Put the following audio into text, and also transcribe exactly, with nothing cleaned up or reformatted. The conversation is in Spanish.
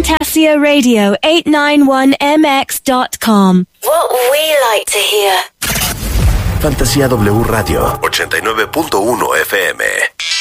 Fantasia Radio eight ninety-one M X dot com. What we like to hear. Fantasía W Radio ochenta y nueve punto uno F M.